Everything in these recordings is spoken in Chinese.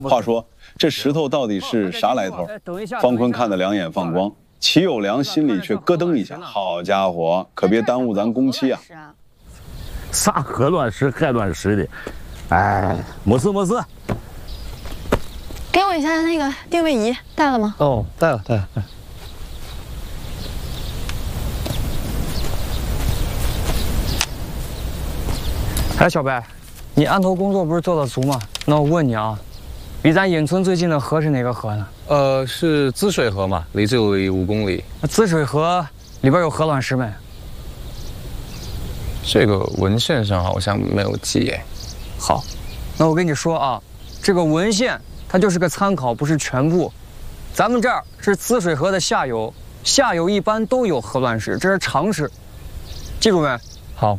话说这石头到底是啥来头？方坤看得两眼放光，齐有良心里却咯噔一下。好家伙，可别耽误咱工期啊！ 啥河乱石、海乱石的，哎，没事没事。 给我一下那个定位仪，带了吗？ 哦，带了。哎，小白，你案头工作不是做得足吗？那我问你啊，离咱营村最近的河是哪个河呢？ 是滋水河嘛，离这里5公里。 那滋水河里边有河卵石没？ 这个文献上好像没有记诶。 好，那我跟你说啊，这个文献它就是个参考，不是全部。咱们这儿是滋水河的下游，下游一般都有河卵石，这是常识，记住没？ 好。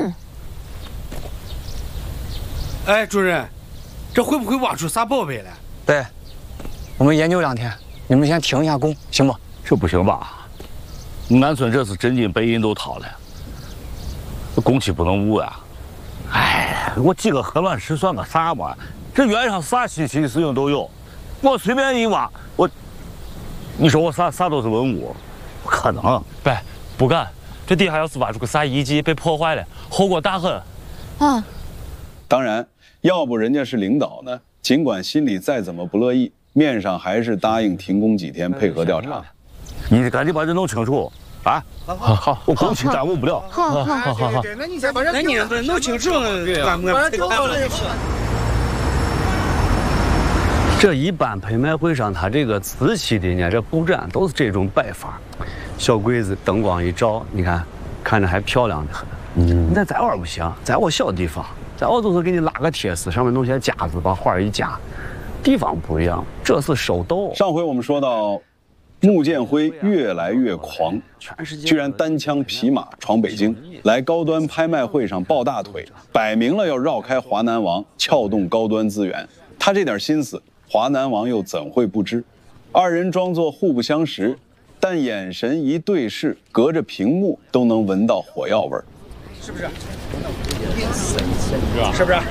哎，主任，这会不会挖出啥宝贝来？ 对，我们研究2天，你们先停一下工，行不？ 这不行吧？俺村这次真金白银都掏了，工期不能误啊！哎，我几个河乱石算个啥嘛？这原上啥稀奇的事情都有，我随便一挖，你说我啥都是文物，不可能。 不干，这地下要是挖出个啥遗迹被破坏了，后果大很。 啊。 当然，要不人家是领导呢，尽管心里再怎么不乐意，面上还是答应停工几天配合调查。 你赶紧把这弄清楚啊！好，我工期耽误不了。 好。 那你再把这，那你弄清楚了，俺们配合了。 这一般拍卖会上，它这个瓷器的呢，这布展都是这种摆法，小柜子灯光一照，你看，看着还漂亮的很。那在我不行，在我小地方。在我都是给你拉个铁丝，上面弄些夹子，把画一夹。地方不一样，这是手斗。 上回我们说到，穆建辉越来越狂，居然单枪匹马闯北京，来高端拍卖会上抱大腿，摆明了要绕开华南王，撬动高端资源。他这点心思，华南王又怎会不知？二人装作互不相识，但眼神一对视，隔着屏幕都能闻到火药味儿。 是不是？是不是？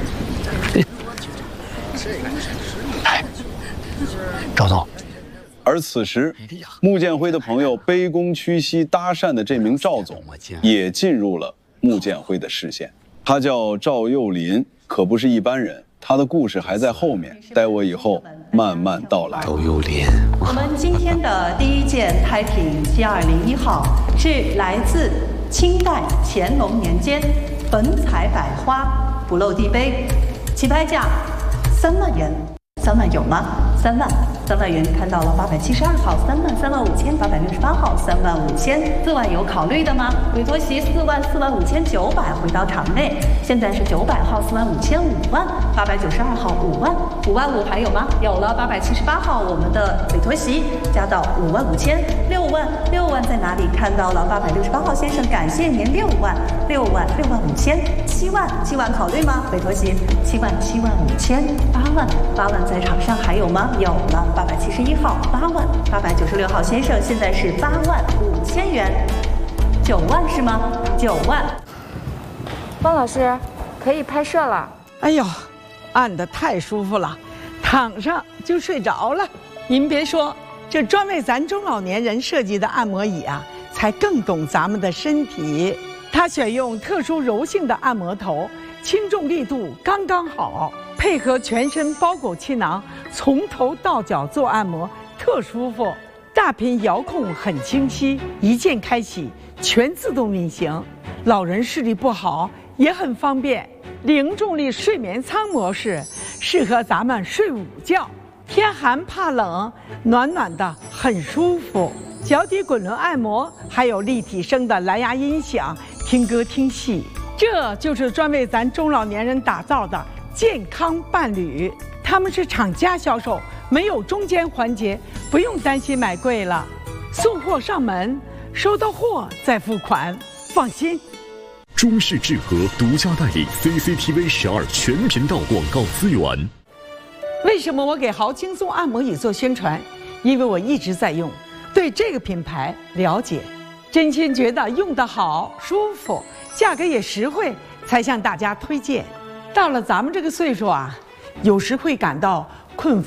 哎，赵总。 而此时，穆建辉的朋友卑躬屈膝搭讪的这名赵总，也进入了穆建辉的视线。他叫赵幼林，可不是一般人。他的故事还在后面，待我以后慢慢道来。 赵幼林， 我们今天的第一件拍品7201号是来自清代乾隆年间粉彩百花不漏地杯，起拍价3万元。3万有吗？3万元看到了。872号3万3万5千，868号3万5千，4万有考虑的吗？委托席4万900回到场内。现在是900号4万5千5万，892号5万，5万5还有吗？有了。878号我们的委托席加到5万5千，6万在哪里？看到了。868号先生，感谢您6万5千，7万考虑吗？委托席7万5千，8万在场上还有吗？有了。871号8万，896号先生现在是8万5千元，9万是吗？9万。 汪老师，可以拍摄了。 哎呦，按得太舒服了，躺上就睡着了。您别说，这专为咱中老年人设计的按摩椅啊，才更懂咱们的身体。它选用特殊柔性的按摩头，轻重力度刚刚好。配合全身包裹气囊，从头到脚做按摩，特舒服。大屏遥控很清晰，一键开启，全自动运行。老人视力不好也很方便。零重力睡眠舱模式，适合咱们睡午觉。天寒怕冷，暖暖的很舒服。脚底滚轮按摩，还有立体声的蓝牙音响，听歌听戏。这就是专为咱中老年人打造的健康伴侣，他们是厂家销售，没有中间环节，不用担心买贵了。送货上门，收到货再付款，放心。 中视智和独家代理 CCTV 12全频道广告资源。 为什么我给豪轻松按摩椅做宣传？因为我一直在用，对这个品牌了解，真心觉得用得好、舒服，价格也实惠，才向大家推荐。到了咱们这个岁数啊，有时会感到困